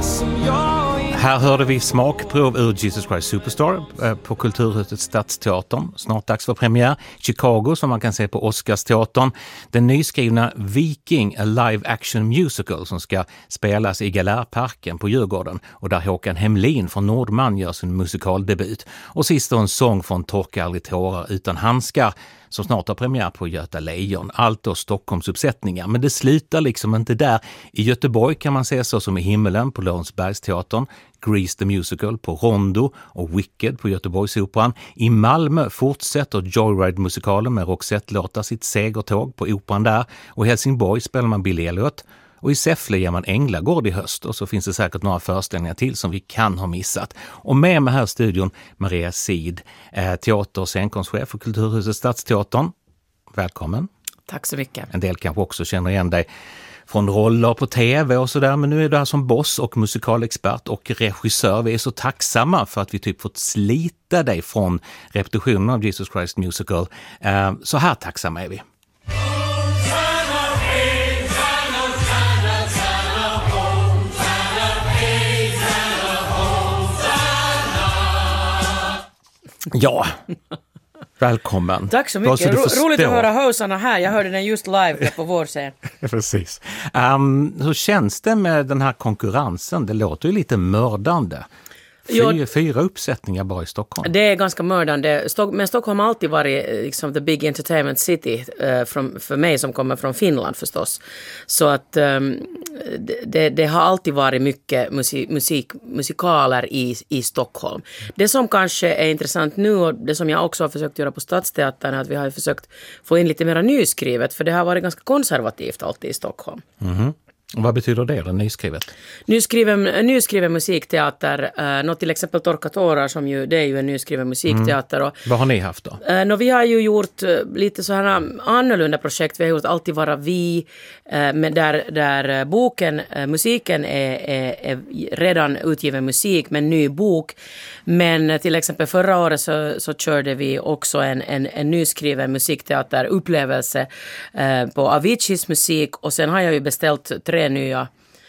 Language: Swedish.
Här hörde vi smakprov ur Jesus Christ Superstar på Kulturhuset Stadsteatern. Snart dags för premiär. Chicago som man kan se på Oscarsteatern. Den nyskrivna Viking, a live action musical som ska spelas i Galärparken på Djurgården och där Håkan Hemlin från Nordman gör sin musikaldebut. Och sist en sång från Torka aldrig tårar utan handskar som snart har premiär på Göta Lejon. Allt då Stockholmsuppsättningar. Men det slutar liksom inte där. I Göteborg kan man se så som i himmelen på Lorensbergsteatern, Grease the Musical på Rondo och Wicked på Göteborgsoperan. I Malmö fortsätter Joyride-musikalen med Roxette-låtar sitt segertåg på operan där. Och i Helsingborg spelar man Billy Elliot. Och i Säffle ger man Änglagård i höst och så finns det säkert några föreställningar till som vi kan ha missat. Och med mig här i studion Maria Sid, teater- och scenkonstchef för Kulturhuset Stadsteatern. Välkommen. Tack så mycket. En del kanske också känner igen dig från roller på tv och sådär, men nu är du här som boss och musikalexpert och regissör. Vi är så tacksamma för att vi typ fått slita dig från repetitionen av Jesus Christ Musical. Så här tacksamma är vi. Ja, välkommen. Tack så mycket. Roligt att höra Hosarna här. Jag hörde den just live på vår scen. Precis. Hur känns det med den här konkurrensen? Det låter ju lite mördande. Fyra uppsättningar bara i Stockholm. Det är ganska mördande. Men Stockholm har alltid varit liksom the big entertainment city för mig som kommer från Finland förstås. Så att det har alltid varit mycket musikaler i Stockholm. Det som kanske är intressant nu och det som jag också har försökt göra på Stadsteatern är att vi har försökt få in lite mer nyskrivet, för det har varit ganska konservativt alltid i Stockholm. Mhm. Vad betyder det, nyskrivet? Nyskriven musikteater, något till exempel Torka tårar som det är ju en nyskriven musikteater. Och, vad har ni haft då? Vi har ju gjort lite så här annorlunda projekt. Vi har gjort Alltid vara vi, men där musiken är redan utgiven musik med en ny bok. Men till exempel förra året så körde vi också en nyskriven musikteaterupplevelse på Aviciis musik, och sen har jag ju beställt 3 nya